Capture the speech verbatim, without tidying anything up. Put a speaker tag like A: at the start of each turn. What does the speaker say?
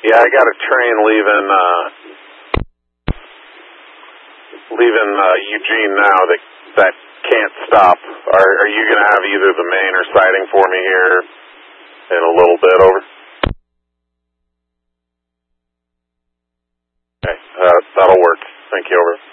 A: Yeah, I got a train leaving, uh, leaving uh, Eugene now that that can't stop. Are, are you going to have either the main or siding for me here in a little bit? Over. Okay, uh, that'll work. Thank you. Over.